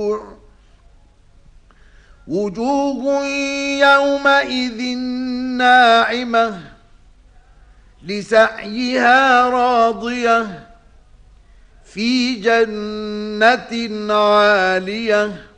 وجوه يومئذ ناعمة لسعيها راضية في جنة عالية